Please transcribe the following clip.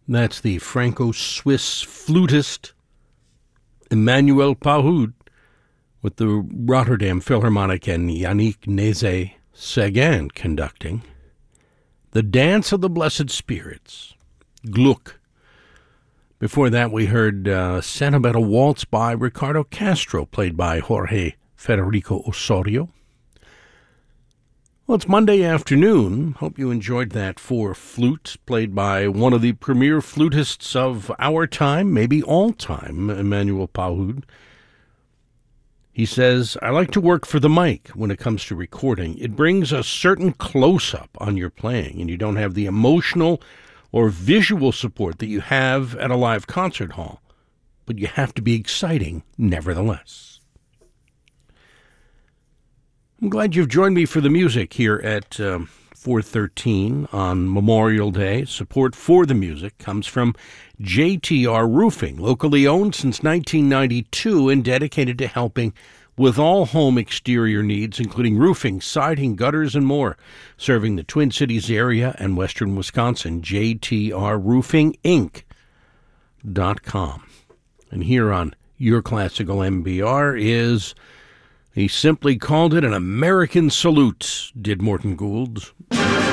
That's the Franco-Swiss flutist Emmanuel Pahud with the Rotterdam Philharmonic and Yannick Nézet-Séguin conducting. The Dance of the Blessed Spirits, Gluck. Before that, we heard Sentimental Waltz by Ricardo Castro, played by Jorge Federico Osorio. Well, it's Monday afternoon. Hope you enjoyed that for flute, played by one of the premier flutists of our time, maybe all time, Emmanuel Pahud. He says, I like to work for the mic when it comes to recording. It brings a certain close-up on your playing, and you don't have the emotional or visual support that you have at a live concert hall. But you have to be exciting nevertheless. I'm glad you've joined me for the music here at 413 on Memorial Day. Support for the music comes from JTR Roofing, locally owned since 1992 and dedicated to helping with all home exterior needs, including roofing, siding, gutters, and more. Serving the Twin Cities area and western Wisconsin, JTRRoofingInc.com. And here on Your Classical MBR is... He simply called it an American salute, did Morton Gould.